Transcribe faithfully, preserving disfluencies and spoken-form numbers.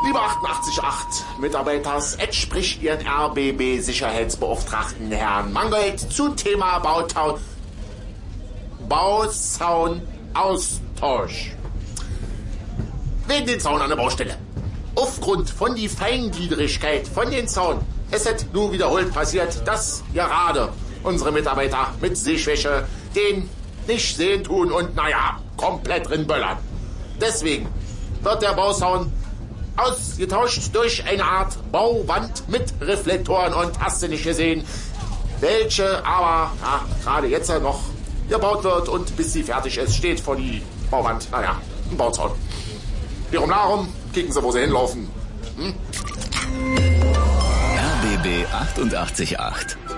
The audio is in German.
Lieber achtundachtzig Komma acht Mitarbeiters, es spricht Ihren R B B-Sicherheitsbeauftragten Herrn Mangold zu Thema Bauzaun, Bauzaunaustausch. Wegen den Zaun an der Baustelle. Aufgrund von die Feingliedrigkeit von den Zaun, es ist nun wiederholt passiert, dass gerade unsere Mitarbeiter mit Sehschwäche den nicht sehen tun und naja, komplett drin böllern. Deswegen wird der Bauzaun ausgetauscht durch eine Art Bauwand mit Reflektoren und hast du nicht gesehen, welche aber ja, gerade jetzt noch gebaut wird und bis sie fertig ist, steht vor die Bauwand, naja, ein Bauzaun. Hierum darum, kicken Sie, wo Sie hinlaufen. Hm? R B B achtundachtzig Komma acht